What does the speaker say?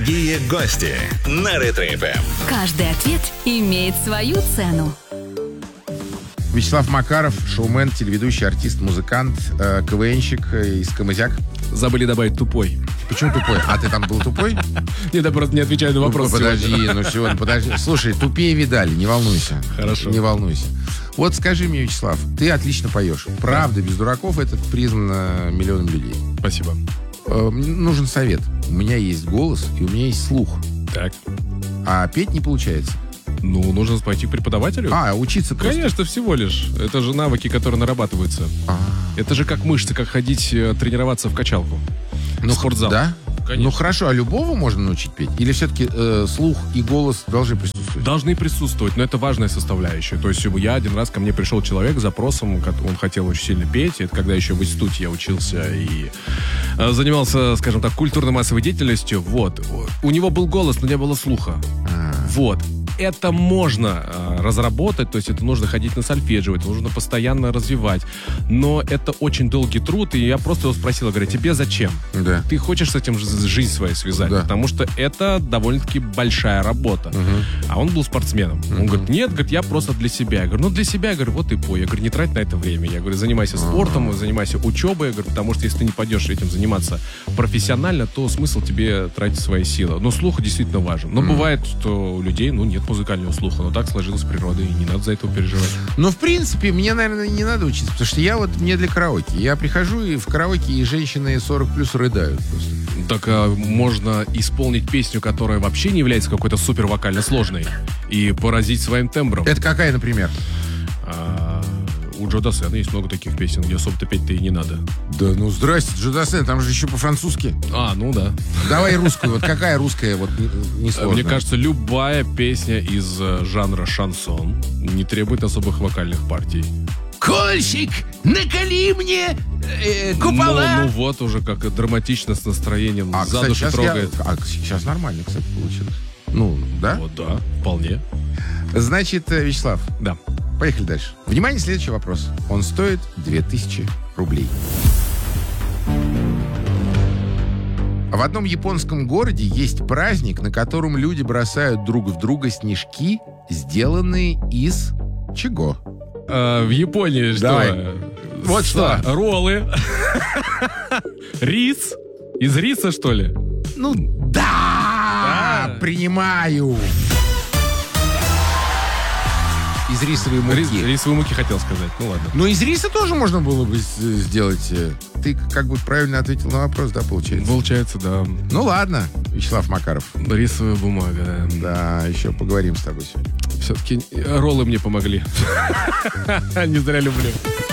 Гости на Ретро-ФМ. Каждый ответ имеет свою цену. Вячеслав Макаров, шоумен, телеведущий, артист, музыкант, КВНщик из Камызяк. Забыли добавить тупой. Почему тупой? А ты там был тупой? Нет, я просто не отвечаю на вопрос. Подожди. Слушай, тупее видали, не волнуйся. Хорошо. Не волнуйся. Вот скажи мне, Вячеслав, ты отлично поешь. Правда, без дураков это признано миллионом людей. Спасибо. Нужен совет. У меня есть голос и у меня есть слух. Так. А петь не получается. Ну, нужно пойти к преподавателю. Учиться просто. Конечно, всего лишь. Это же навыки, которые нарабатываются. Это же как мышцы, как ходить, тренироваться в качалку. В спортзал. Да? Конечно. Ну хорошо, а любого можно научить петь? Или все-таки слух и голос должны присутствовать? Должны присутствовать, но это важная составляющая. То есть я один раз ко мне пришел человек с запросом, он хотел очень сильно петь. Это когда еще в институте я учился и занимался, скажем так, культурно-массовой деятельностью. Вот. У него был голос, но не было слуха. Вот. Это можно разработать, то есть это нужно ходить на сольфеджио, это нужно постоянно развивать. Но это очень долгий труд, и я просто его спросил, говорю, тебе зачем? Да. Ты хочешь с этим жизнь свою связать? Да. Потому что это довольно-таки большая работа. А он был спортсменом. Он говорит, нет, я просто для себя. Я говорю, для себя, вот и пой. Я говорю, не трать на это время. Я говорю, занимайся спортом, занимайся учебой. Я говорю, потому что если ты не пойдешь этим заниматься профессионально, то смысл тебе тратить свои силы. Но слух действительно важен. Но бывает, что у людей, нет музыкального слуха, но так сложилась природа, и не надо за этого переживать. Но, в принципе, мне, наверное, не надо учиться, потому что мне для караоке. Я прихожу и в караоке, и женщины 40 плюс рыдают просто. Так можно исполнить песню, которая вообще не является какой-то супер вокально сложной, и поразить своим тембром. Это какая, например? У Джо Дассена есть много таких песен, где особо-то петь-то и не надо. Да, здрасте, Джо Дассен, там же еще по-французски. Да. Давай русскую, какая русская, не сложная? Мне кажется, любая песня из жанра шансон не требует особых вокальных партий. Кольщик, наколи мне купола. Вот уже как драматично с настроением, за душу трогает. Сейчас нормально, кстати, получилось. Да? Вот, да, вполне. Значит, Вячеслав. Да. Поехали дальше. Внимание, следующий вопрос. Он стоит 2000 рублей. В одном японском городе есть праздник, на котором люди бросают друг в друга снежки, сделанные из чего? В Японии что? Давай. Вот что. Роллы. Рис. Из риса, что ли? Да! Принимаю. Из рисовой муки. Рисовой муки хотел сказать, ладно. Из риса тоже можно было бы сделать. Ты правильно ответил на вопрос, да, получается? Получается, да. Ладно, Вячеслав Макаров. Рисовая бумага, да. Да, еще поговорим с тобой сегодня. Все-таки роллы мне помогли. Не зря люблю.